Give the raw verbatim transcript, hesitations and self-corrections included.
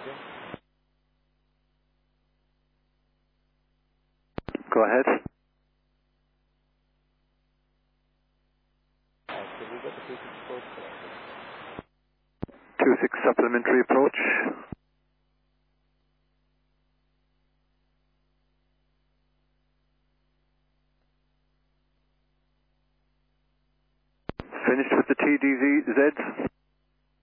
Go ahead. two six supplementary approach. Finished with the T D Z.